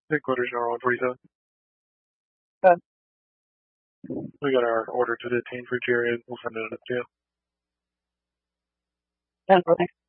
Headquarters are 147. Good. We got our order to detain for Jared. We'll send it up to you. 10-4, thanks.